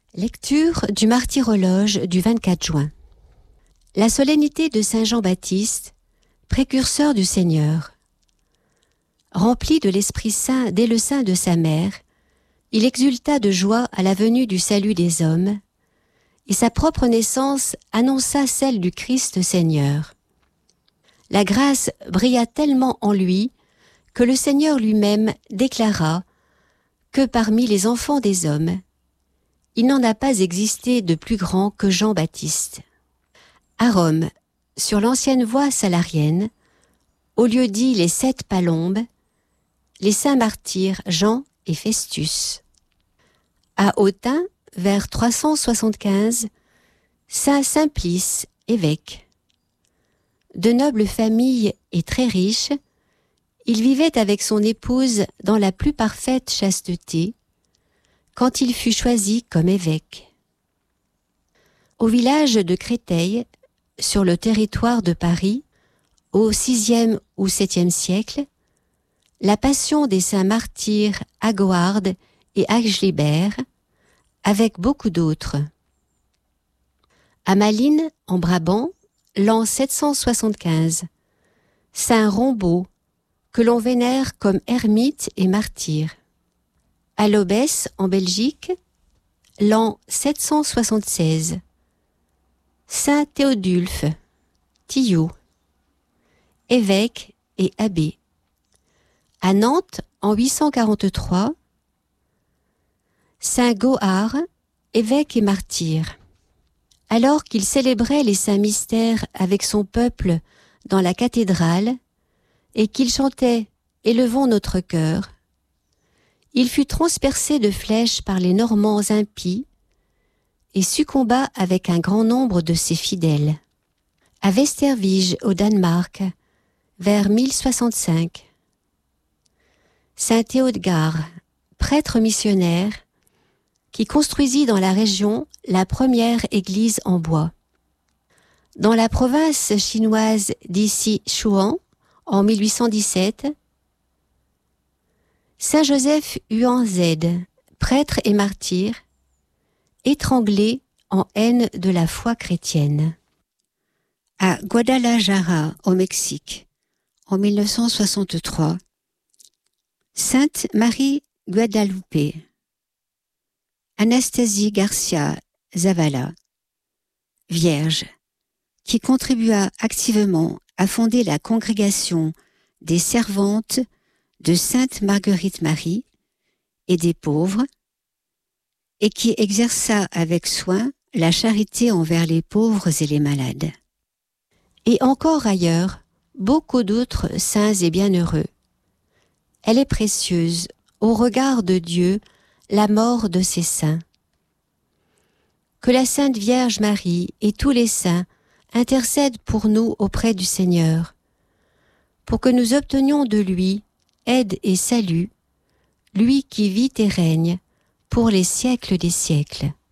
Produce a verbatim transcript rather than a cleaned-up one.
Lecture du martyrologe du vingt-quatre juin. La solennité de Saint Jean-Baptiste, précurseur du Seigneur. Rempli de l'Esprit Saint dès le sein de sa mère, il exulta de joie à la venue du salut des hommes, et sa propre naissance annonça celle du Christ Seigneur. La grâce brilla tellement en lui que le Seigneur lui-même déclara que parmi les enfants des hommes, il n'en a pas existé de plus grand que Jean-Baptiste. À Rome, sur l'ancienne voie salarienne, au lieu dit les sept palombes, les saints martyrs Jean et Festus. À Autun, vers trois cent soixante-quinze, saint Simplice, évêque. De noble famille et très riche, il vivait avec son épouse dans la plus parfaite chasteté, quand il fut choisi comme évêque. Au village de Créteil, sur le territoire de Paris, au sixième ou septième siècle, la passion des saints martyrs Aguard et Agilibert, avec beaucoup d'autres. À Malines, en Brabant, l'an sept cent soixante-quinze, saint Rombaut, que l'on vénère comme ermite et martyr. À Lobès, en Belgique, l'an sept cent soixante-seize, saint Théodulphe, Tillot, évêque et abbé. À Nantes, en huit cent quarante-trois, saint Gohard, évêque et martyr. Alors qu'il célébrait les saints mystères avec son peuple dans la cathédrale et qu'il chantait « Élevons notre cœur », il fut transpercé de flèches par les Normands impies et succomba avec un grand nombre de ses fidèles. À Vestervige, au Danemark, vers mille soixante-cinq. Saint Théodgard, prêtre missionnaire, qui construisit dans la région la première église en bois. Dans la province chinoise d'Ici-Chouan, en mille huit cent dix-sept, Saint Joseph Huanzède, prêtre et martyr, étranglé en haine de la foi chrétienne. À Guadalajara, au Mexique, en mille neuf cent soixante-trois, Sainte Marie Guadalupe, Anastasie Garcia Zavala, vierge, qui contribua activement à fonder la congrégation des servantes de Sainte Marguerite Marie et des pauvres, et qui exerça avec soin la charité envers les pauvres et les malades. Et encore ailleurs, beaucoup d'autres saints et bienheureux. Elle est précieuse, au regard de Dieu, la mort de ces saints. Que la Sainte Vierge Marie et tous les saints intercèdent pour nous auprès du Seigneur, pour que nous obtenions de lui aide et salut, lui qui vit et règne pour les siècles des siècles.